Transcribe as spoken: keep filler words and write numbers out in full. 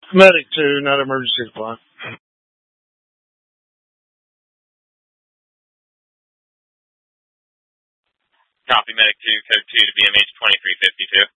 Medic two, not emergency supply. Copy, Medic two, code two to B M H twenty-three fifty-two.